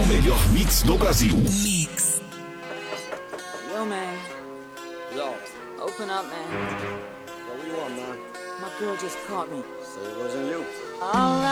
melhor mix do Brasil. Mix. Yo, man. Yo, Open up, man. what do you want, man? My girl just caught me. Say it wasn't you. All right.